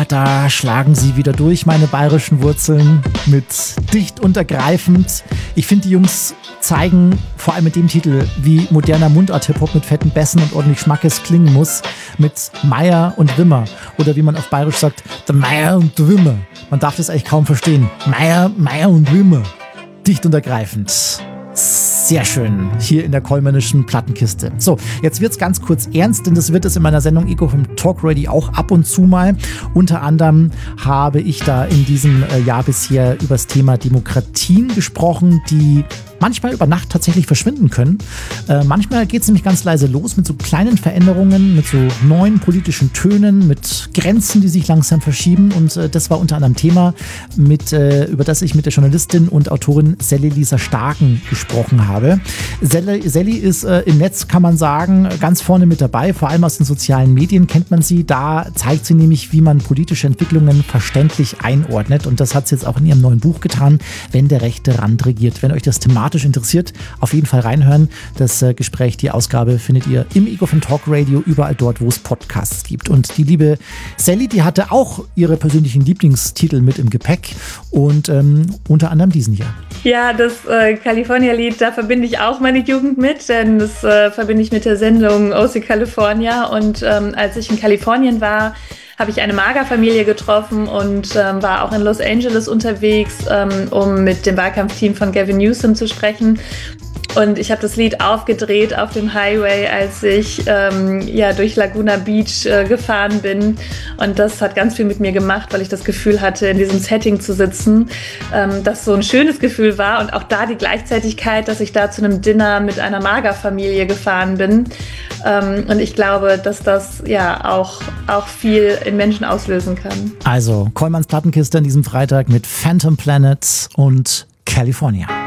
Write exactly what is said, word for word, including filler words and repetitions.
Ja, da schlagen sie wieder durch, meine bayerischen Wurzeln, mit dicht und ergreifend. Ich finde, die Jungs zeigen vor allem mit dem Titel, wie moderner Mundart-Hip-Hop mit fetten Bässen und ordentlich Schmackes klingen muss, mit Meier und Wimmer. Oder wie man auf Bayerisch sagt, der Meier und der Wimmer. Man darf das eigentlich kaum verstehen. Meier, Meier und Wimmer. Dicht und ergreifend. Sehr schön, hier in der Kollmannischen Plattenkiste. So, jetzt wird's ganz kurz ernst, denn das wird es in meiner Sendung Ego vom Talk Radio auch ab und zu mal. Unter anderem habe ich da in diesem Jahr bisher über das Thema Demokratien gesprochen, die manchmal über Nacht tatsächlich verschwinden können. Äh, manchmal geht es nämlich ganz leise los mit so kleinen Veränderungen, mit so neuen politischen Tönen, mit Grenzen, die sich langsam verschieben. Und äh, das war unter anderem Thema, mit, äh, über das ich mit der Journalistin und Autorin Sally Lisa Starken gesprochen habe. Sally, Sally ist äh, im Netz, kann man sagen, ganz vorne mit dabei. Vor allem aus den sozialen Medien kennt man sie. Da zeigt sie nämlich, wie man politische Entwicklungen verständlich einordnet. Und das hat sie jetzt auch in ihrem neuen Buch getan, Wenn der rechte Rand regiert. Wenn euch das thematisch interessiert, auf jeden Fall reinhören. Das äh, Gespräch, die Ausgabe findet ihr im Ego von Talk Radio, überall dort, wo es Podcasts gibt. Und die liebe Sally, die hatte auch ihre persönlichen Lieblingstitel mit im Gepäck und ähm, unter anderem diesen hier. Ja, das äh, California-Lied, da verbinde ich auch meine Jugend mit, denn das äh, verbinde ich mit der Sendung O C California. Und ähm, als ich in Kalifornien war, habe ich eine Mager-Familie getroffen und ähm, war auch in Los Angeles unterwegs, ähm, um mit dem Wahlkampfteam von Gavin Newsom zu sprechen. Und ich habe das Lied aufgedreht auf dem Highway, als ich ähm, ja, durch Laguna Beach äh, gefahren bin. Und das hat ganz viel mit mir gemacht, weil ich das Gefühl hatte, in diesem Setting zu sitzen, ähm, das so ein schönes Gefühl war. Und auch da die Gleichzeitigkeit, dass ich da zu einem Dinner mit einer Mager-Familie gefahren bin. Ähm, und ich glaube, dass das ja auch, auch viel in Menschen auslösen kann. Also, Kollmanns Plattenkiste an diesem Freitag mit Phantom Planet und California.